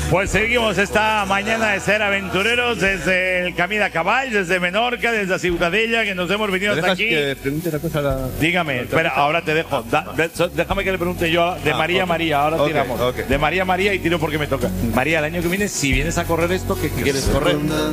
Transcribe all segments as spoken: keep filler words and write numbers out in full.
Pues seguimos esta mañana de ser aventureros desde el Camí de Caball, desde Menorca, desde la Ciutadella, que nos hemos venido hasta aquí. Que pregunte una cosa a la... Dígame, espera, ahora te dejo. Da, de, so, déjame que le pregunte yo de ah, María okay. María, ahora okay, tiramos. Okay. De María María y tiro porque me toca. María, el año que viene, si vienes a correr esto, ¿qué, qué quieres correr?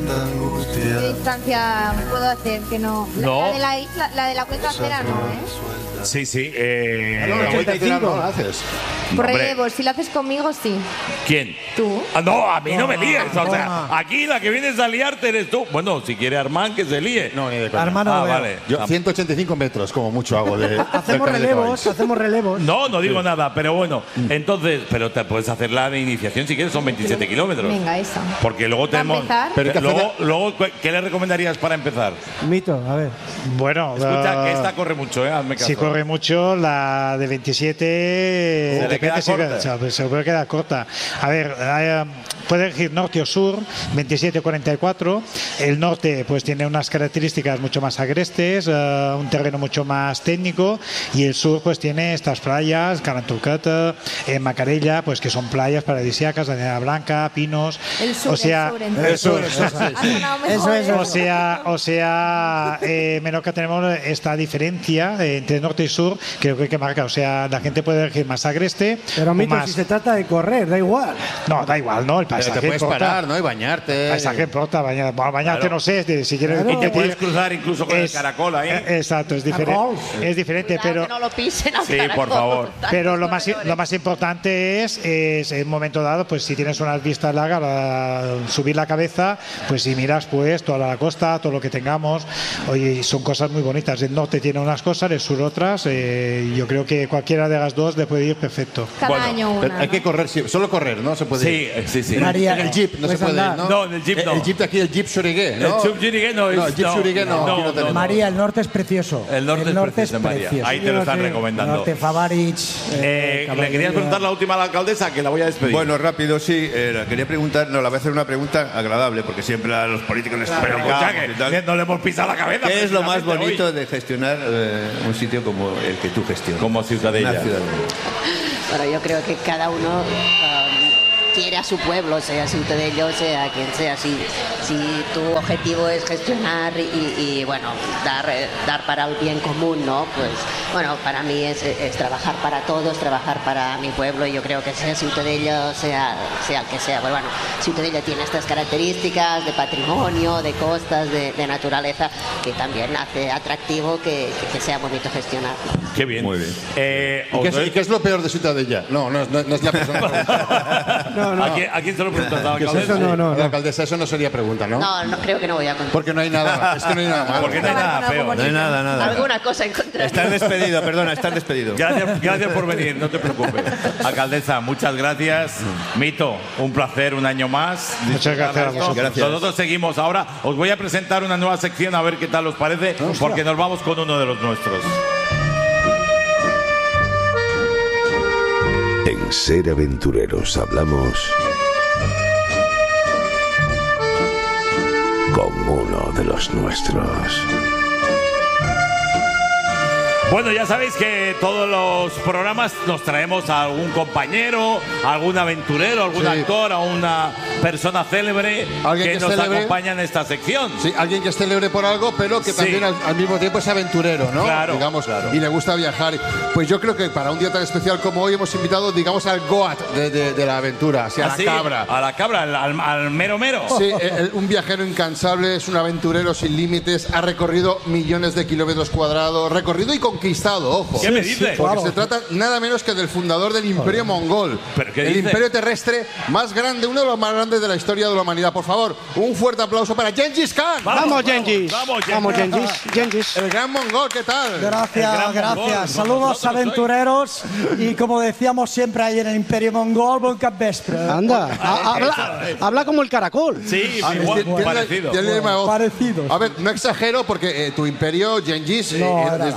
¿Qué distancia puedo hacer? Que no. La, no. la de la isla, la de la cuenca cera no, ¿eh? Sí, sí. Eh, no, la ochenta y cinco no la haces. Por relevos, si lo haces conmigo, sí. ¿Quién? ¿Tú? Ah, no, a mí no, no me líes. O sea, aquí la que vienes a liarte eres tú. Bueno, si quiere Armán, que se líe. No, ni de coña. Armán, ah, no vale. Yo ciento ochenta y cinco metros, como mucho hago de. Hacemos relevos, hacemos relevos. No, no digo sí. nada, pero bueno. Entonces, pero te puedes hacer la de iniciación si quieres, son veintisiete kilómetros. Venga, esa. Porque luego tenemos. Pero que luego, luego, ¿qué le recomendarías para empezar? Mito, a ver. Bueno, escucha, uh, que esta corre mucho, ¿eh? Hazme caso. Si corre mucho, la de veintisiete se le queda corta. Se, se puede quedar corta. A ver, hay, puede elegir norte o sur, veintisiete cuarenta y cuatro. El norte pues tiene unas características mucho más agrestes, uh, un terreno mucho más técnico, y el sur pues tiene estas playas, Caranturcata, eh, Macarella, pues que son playas paradisíacas, Arena Blanca, Pinos. El sur, o sea, el sur, el sur, eso, eso, eso, eso, o sea, o sea, eh, Menorca tenemos esta diferencia eh, entre norte y sur, creo que que marca, o sea, la gente puede elegir más agreste. Pero Mito, más... si se trata de correr, da igual. No, da igual, ¿no? El paisaje Pero te puedes importa. parar, ¿no? Y bañarte. El paisaje importa, bañar, bueno, bañarte claro. no sé, si quieres. Claro. Y te puedes cruzar incluso con es, el caracol ahí. Exacto, es diferente. Es diferente, Cuidado, pero. Que no lo pisen al sí, caracol, por favor. Pero lo más, lo más importante es, es, en un momento dado, pues si tienes unas vistas largas, la, subir la cabeza, pues si miras, pues toda la costa, todo lo que tengamos. Oye, son cosas muy bonitas. El norte tiene unas cosas, el sur otras. Eh, yo creo que cualquiera de las dos le puede ir perfecto. Cada bueno, año una, hay ¿no? que correr, sí, solo correr, ¿no? Se puede sí, ir. Sí, sí, María, en el jeep no se puede ir, ¿no? No, en el jeep no. El, el jeep de aquí, el jeep Xurigué, ¿no? El jeep Xurigué no es. No, el jeep Xurigué no. no, no, no, no. María, el norte es precioso. El norte, el norte es, precioso, es precioso. María. Ahí te lo están recomendando. Norte, Favarich. Eh, eh, ¿Le querías preguntar la última a la alcaldesa? Que la voy a despedir. Bueno, rápido, sí. Eh, quería preguntar, no, la voy a hacer una pregunta agradable, porque siempre a los políticos les Pero escucha, que no le hemos pisado la cabeza. ¿Qué es lo más bonito hoy? de gestionar eh, un sitio como el que tú gestionas? Como Ciutadella. Una ciudadela. Bueno, yo creo que cada uno um, quiere a su pueblo, sea Ciutadella, sea quien sea. Si, si tu objetivo es gestionar y, y bueno, dar, dar para el bien común, ¿no? Pues, bueno, para mí es, es trabajar para todos, trabajar para mi pueblo. Y yo creo que sea Ciutadella, sea, sea el que sea. Pues bueno, Ciutadella tiene estas características de patrimonio, de costas, de, de naturaleza, que también hace atractivo que, que, que sea bonito gestionar, ¿no? Qué bien. Muy bien. Eh, ¿Y, qué es, ¿Y qué es lo peor de Ciutadella? No, no, no, no es la persona. no, no. ¿A, quién, ¿A quién se lo preguntas? ¿A la alcaldesa? Eso no, no, no. La alcaldesa, eso no sería pregunta, ¿no? No, no, creo que no voy a contar. Porque no hay nada, es que no hay nada malo. Porque no hay nada feo. No hay nada, nada. Alguna cosa encontraré. Estás despedido, perdona, estás despedido. Gracias, gracias por venir, no te preocupes. Alcaldesa, muchas gracias. Mito, un placer un año más. Muchas gracias a vosotros. Gracias. Nosotros seguimos ahora. Os voy a presentar una nueva sección a ver qué tal os parece, porque nos vamos con uno de los nuestros. En Ser Aventureros hablamos con uno de los nuestros. Bueno, ya sabéis que todos los programas nos traemos a algún compañero, a algún aventurero, a algún sí. actor, a una persona célebre que, que nos célebre, acompaña en esta sección. Sí, alguien que es célebre por algo, pero que sí. también al, al mismo tiempo es aventurero, ¿no? Claro, digamos, claro. Y le gusta viajar. Pues yo creo que para un día tan especial como hoy hemos invitado, digamos, al Goat de, de, de la aventura, así, a ¿Ah, la sí? cabra. A la cabra, al, al, al mero mero. Sí, el, un viajero incansable, es un aventurero sin límites, ha recorrido millones de kilómetros cuadrados, recorrido y conquistado, ojo. ¿Qué me dices? Porque se trata nada menos que del fundador del Imperio Mongol. ¿Pero qué el dice? imperio terrestre más grande, uno de los más grandes de la historia de la humanidad. Por favor, un fuerte aplauso para Gengis Khan. Vamos, vamos Gengis. Vamos, vamos Gengis. Gengis. El gran mongol, ¿qué tal? Gracias, gracias. Mongol. Saludos aventureros. Y como decíamos siempre ahí en el Imperio Mongol, buen capvespre. Anda, habla, habla como el caracol. Sí, ah, igual, tiene, parecido. Tiene, tiene bueno, parecido. A ver, no exagero porque eh, tu imperio, Gengis, no, eh, desde, iba desde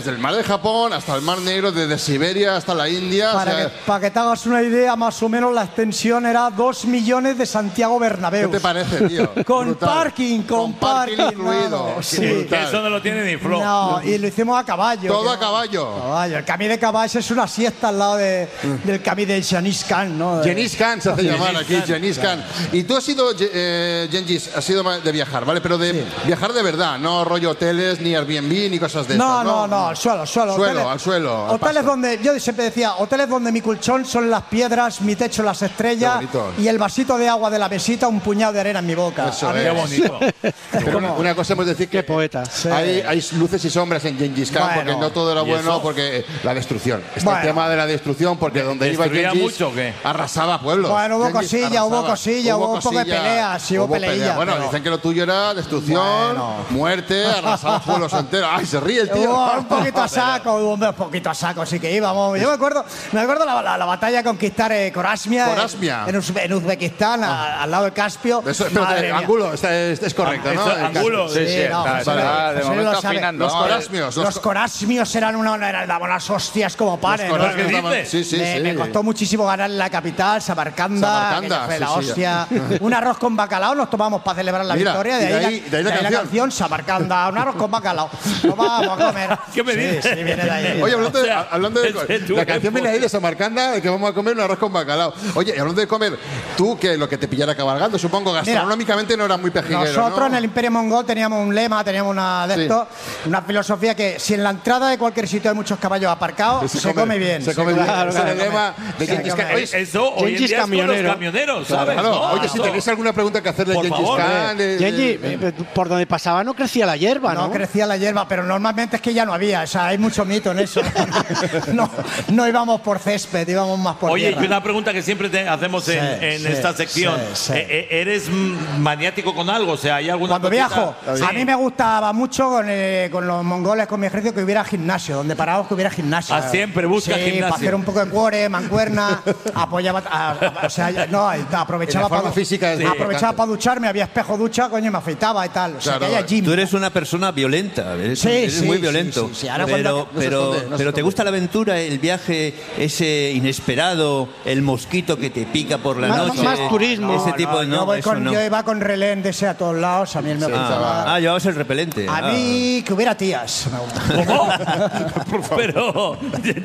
desde el mar de Japón hasta el mar Negro, desde Siberia hasta la India. Para, o sea, que, para que te hagas una idea, más o menos la extensión era dos millones de Santiago Bernabéu. ¿Qué te parece, tío? Con Brutal. parking, con, Con parking parking incluido. no, sí. Que eso no lo tiene ni Flo. No, y lo hicimos a caballo. Todo que a caballo. No, caballo. El camí de caballo es una siesta al lado de, del camí de Genghis Khan, ¿no? De- Genghis Khan se hace llamar aquí, Khan. Genghis Khan. Y tú has sido, eh, Genghis, has sido de viajar, ¿vale? Pero de viajar de verdad, no rollo hoteles, ni Airbnb, ni cosas de No, estas, no, no, al suelo, al suelo. Suelo, Hoteles- al suelo, al Hoteles pasto. donde, yo siempre decía, hoteles donde mi colchón son las piedras, mi techo las estrellas Qué bonito. y el vasito de agua de la mesita, un puñado de arena en mi boca. Eso A mí- es. Qué bonito. Pero una, una cosa hemos de decir que Qué poeta. hay, hay luces y sombras en Genghis Khan, Bueno. porque no todo era ¿Y bueno, eso? porque la destrucción. Está Bueno. el tema de la destrucción, porque donde iba ¿Destruía Genghis mucho o qué? arrasaba pueblos. Bueno, hubo Genghis cosilla, hubo arrasaba. cosilla, hubo un poco de cosilla, peleas, sí, hubo peleilla, pelea. Bueno, pero- dicen que lo tuyo era destrucción, Bueno. muerte, arrasaba pueblos enteros. Ay, se ríe el tío. Hubo un poquito a saco, hubo un poquito a saco, sí que íbamos. Yo me acuerdo, me acuerdo la, la, la batalla de conquistar eh, Korasmia, Korasmia. En, en Uz- en Uzbekistán, a- al lado del Caspio. Eso, espérate, Madre mía. Angulo, está- es, es correcto, Ah, ¿no? eso, El Angulo, caso. sí, Sí, no, está- eso está lo- de eso momento lo sabe. afinando. Los ¿no? corasmios. Los Los, corasmios eran una, eran, daban unas hostias como panes. los ¿no? corasmios ¿Qué daban- dices? Sí, sí, me, sí. me costó muchísimo ganar en la capital, Samarcanda. Samarcanda, aquello fue sí, la sí. hostia. Un arroz con bacalao nos tomamos para celebrar la Mira, victoria. De y ahí, de la, ahí- de ahí la de canción. Samarcanda, un arroz con bacalao. Nos vamos a comer. ¿Qué me Sí, dices? sí, viene de ahí. Oye, hablando de, O sea, hablando de es de tu la canción época. viene ahí de Samarcanda, de que vamos a comer un arroz con bacalao. Oye, y hablando de comer, tú que lo que te pillara cabalgando, supongo gastronómicamente no era muy pejiguero, Nosotros ¿no? en el Imperio Mongol teníamos un lema, teníamos una de Sí. esto, una filosofía que si en la entrada de cualquier sitio hay muchos caballos aparcados, se, come, bien. Se come bien. Claro, Ese es el claro. lema de Se Genghis come Khan. bien. Oye, Eso hoy en Genghis día es con los camionero. camioneros, ¿sabes? claro. ¿no? Oye, si Eso. tenéis alguna pregunta que hacer de Por Genghis favor, Khan... de- de- Genghis, de- eh, por donde pasaba no crecía la hierba, ¿no? No crecía la hierba, pero normalmente es que ya no había, o sea, hay mucho mito en eso. No, no íbamos por césped, íbamos más por Oye, tierra. y una pregunta que siempre te hacemos en, Sí, en sí, esta sección. sí, sí. Eh, eh, ¿Eres mm, maniático con algo? O sea, ¿hay alguna Cuando cosita? viajo, Sí. a mí me gustaba mucho con, eh, con los mongoles, con mi ejército, que hubiera gimnasio, donde parábamos que hubiera gimnasio. Ah, siempre busca sí, gimnasio. para hacer un poco de cuore, mancuerna, apoyaba, a- a- o sea, ya- no, aprovechaba La forma para física es aprovechaba importante. para ducharme, había espejo ducha, coño, me afeitaba y tal. O sea, Claro, que haya gym. Tú eres una persona violenta, eres, Sí, eres sí, muy sí, violento. sí, sí. Ahora pero cuando- no se pero, esconde, no se pero ¿te esconde. gusta la aventura, el viaje, ese inesperado, el mosquito que te pica por la Más- noche? más turismo. Ese tipo de yo, no, voy eso con, no. yo iba con relén de ese a todos lados, a mí él me gustaba. Ah, ah, llevabas el repelente. A Ah. mí que hubiera tías. Me gustaba. ¿Cómo? Pero,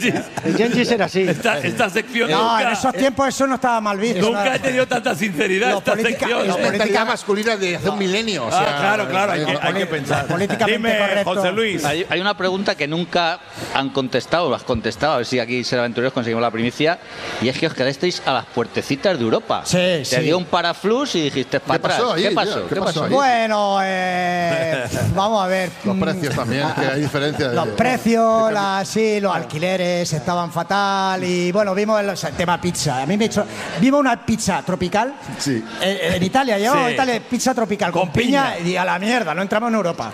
El Genghis era así. esta, esta sección No, nunca, en esos tiempos eso no estaba mal visto. nunca ¿no? he tenido tanta sinceridad Lo esta política- sección. lo Es ¿eh? política- mentalidad masculina de hace un milenio. O sea, Ah, claro, claro, hay que, eh, hay que pensar. políticamente Dime, correcto. José Luis. Ah, Hay, hay una pregunta que nunca han contestado, o has contestado, a ver si aquí Ser Aventureros conseguimos la primicia, y es que os quedasteis a las puertecitas de Europa. Sí, Te sí. dio un paraflux y dijiste para ¿Qué atrás. pasó ahí, ¿Qué tío? pasó? ¿Qué pasó ahí? Bueno, eh, vamos a ver. Los Mm, precios también, que hay diferencia. de- Los precios, la- sí, los alquileres estaban fatal y bueno, vimos el, o sea, el tema pizza. A mí me he hecho, vimos una pizza tropical Sí. eh, en Italia, llevamos Sí. a Italia pizza tropical con, Con piña. piña. y a la mierda, no entramos en Europa.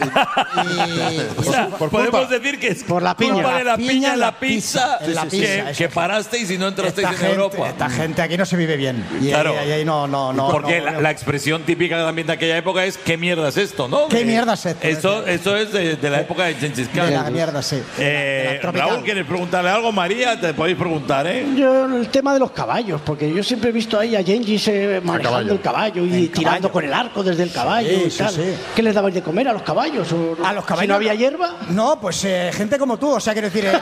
Y- O sea, por podemos culpa. decir que es Por la culpa piña. de la La piña en la piña, pizza, en la que- pizza, que, eso es. parasteis y no entrasteis esta en gente, Europa. esta gente aquí no se vive bien. Y Claro. ahí, ahí no, no, no. Porque no, la, la expresión típica también de aquella época es ¿qué mierda es esto? ¿no? ¿Qué Eh, mierda es esto? Eso, eso es de, de la época de Genghis Khan. de la mierda, sí. Eh, De la tropical. Raúl, ¿quieres preguntarle algo? María, te podéis preguntar, ¿eh? Yo, el tema de los caballos, porque yo siempre he visto ahí a Genghis eh, manejando caballo. el caballo y El tirando caballo. con el arco desde el caballo Sí, y sí, tal. sí. ¿Qué les dabais de comer a los caballos? O- A los caballos. Si no había hierba. No, pues eh, gente como tú, o sea, quiero decir. eh,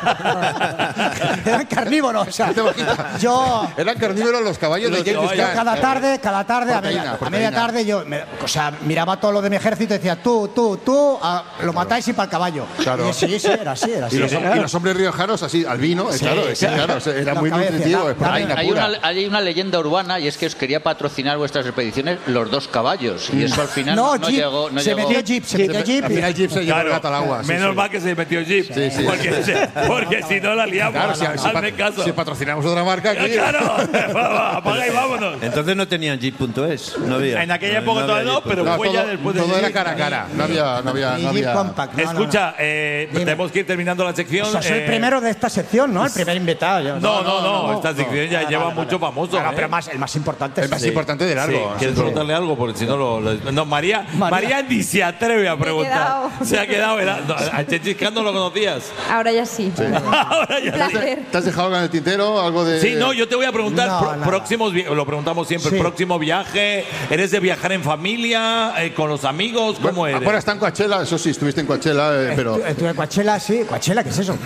eran carnívoros, o sea. Yo. Eran carnívoros los caballos Los de Genghis caballos. Khan. Cada tarde, cada tarde, a Proteína, media, a proteína. media tarde, yo me- o sea, miraba todo lo de mi ejército y decía, tú, tú, tú, a- lo matáis y para el caballo. Claro. Y sí, sí, era así, era así. Y los, y los hombres riojanos así, al vino, eh, claro, es que, claro, o sea, era Los muy caballos, nutritivo, la- es proteína Hay pura. una, hay una leyenda urbana y es que os quería patrocinar vuestras expediciones los dos caballos y eso al final No, no, Jeep, llegó. No se llegó. metió Jeep, se metió Jeep. Al final Jeep se llevó el Claro, gato al agua. sí, menos sí. mal que se metió Jeep, Sí, sí. porque, se- porque si no la liamos. Claro, si, si Hazme pat- caso. si patrocinamos otra marca aquí. Claro, apaga y vámonos. vámonos. Entonces no tenían Jeep punto es. No había. En aquella no, época no todavía no, pero No, fue ya todo, después de. todo era cara a cara. No había. No había, no había... Compact, no, Escucha, no, no. eh, tenemos que ir terminando la sección. O sea, soy eh, el primero de esta sección, ¿no? El primer invitado. Yo- No, no, no, no, esta sección ya Vale, lleva vale, mucho vale. famoso. Claro, ¿eh? pero más, el más importante El es más sí. importante de largo. Sí, ¿quieres Sí. preguntarle algo? Porque si no lo. lo- no, María, María, María. ni se atreve a preguntar. quedado. Se ha quedado. ¿verdad? No, a Chechis Khan no lo conocías. Ahora ya sí. Ahora ya Un placer. ¿Te has dejado algo en el tintero? ¿Algo de.? Sí, no, yo te voy a preguntar, No, pro- nada. próximos, vi- lo preguntamos siempre, Sí. el próximo viaje, ¿eres de viajar en familia, eh, con los amigos? ¿Cómo Bueno, eres? ahora está en Coachella, eso sí, estuviste en Coachella, eh, pero. Estuve estuve en Coachella, sí. Coachella, ¿qué es eso?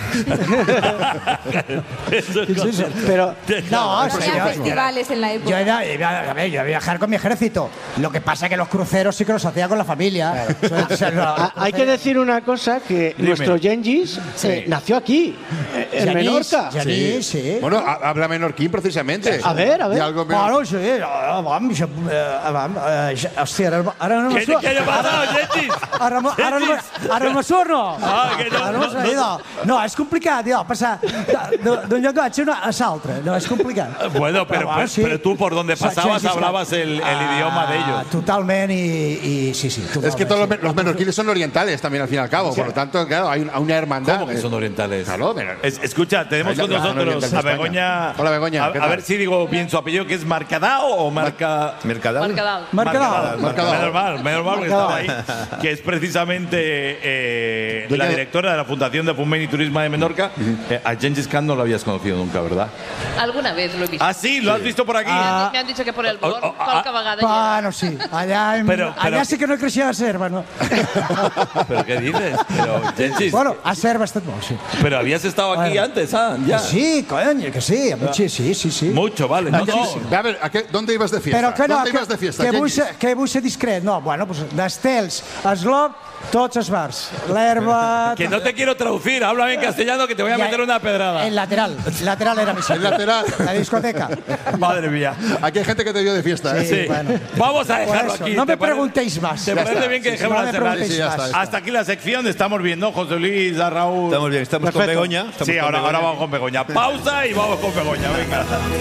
Eso es ¿Qué es eso? Pero No, sí, Había yo- festivales en la Yo época. iba, iba- a ver, yo iba a viajar con mi ejército. Lo que pasa es que los cruceros sí que los hacía con la familia. O sea, los a- hay que decir una cosa, que nuestro Gengis eh, nació aquí, eh, en Yanis, Menorca. Yanis, sí. Bueno, ha- habla menorquín precisamente. A ver, a ver. Y algo menor- Bueno, sí, ah, vam, això, eh, vam, eh, ja- hòstia, ara, ara no ¿Qué, me suena. ¿Qué ha pasado, Chechis? Ara, no- ara, no me- ara no me sona. Ah, que no, Ara no, me sona, no. idò. No, és complicat, idò, passar de- de- d'un llenguatge a una- a l'altre. No, és complicat. Bueno, pero, bueno, pero, pero tú por donde O sea, pasabas Gengis Khan. hablabas el, el Ah, idioma de ellos. Totalment i, i sí, sí. Es Totalment, que todos los, sí. me- los menorquines son orientales también, al fin y al cabo. Por lo tanto, claro, hay un- una hermandad. ¿Cómo que son orientales? Claro, pero- Es- escucha, tenemos Ahí con la- la nosotros oriental de a España. Begoña. Hola, Begoña, A, ¿qué a tal? ver si digo bien su apellido, que es Marcadao o Marca. ¿Mercadal? Marcadal. Marcadal. Marcadal. Menos mal, menos mal porque estaba ahí. Que es precisamente eh, Dueña la de- directora de la Fundación de Fomento y Turismo de Menorca. Eh, a Gengis Khan no lo habías conocido nunca, ¿verdad? Alguna vez lo he visto. Ah, sí, lo has visto por aquí. Ah. Me han dicho que por el Born, Oh, oh, ah, qualque vegada hi era. Bueno, sí. Allà, en, Pero- pero- allà sí que no creixia a Serva, no? ¿Pero qué dices? Pero, Gengis, Bueno, a Serva ha estat molt, sí. pero habías estado aquí Bueno. antes, ¿ah? Ya. Sí, coño, que sí, a mi sí, sí, sí, sí. Mucho, vale. No, no. A ver, ¿a qué- ¿dónde ibas de fiesta? Però que no, ¿Dónde que, ibas de fiesta? que, vull Gengis? ser, que vull ser discret. No, bueno, pues, d'estels, esglob, tots els bars. L'herba... Que no te quiero traducir, háblame en castellano que te voy a Ya- meter una pedrada. El lateral, el lateral era mi sitio. El lateral. La discoteca. Madre mía. Aquí hay gente que te vio de fiesta, ¿eh? Sí. bueno. Vamos a Por dejarlo eso, aquí. no ¿Te me parece- preguntéis más. ¿Te Ya parece está. bien que Sí, sí, dejemos no la me cerrar? preguntéis Sí, ya más. está, ya está. Hasta aquí la sección, estamos bien, ¿no? José Luis, a Raúl. Estamos bien, estamos con Perfecto. Begoña. estamos Sí, con ahora, Begoña. ahora vamos con Begoña. Pausa y vamos con Begoña, venga.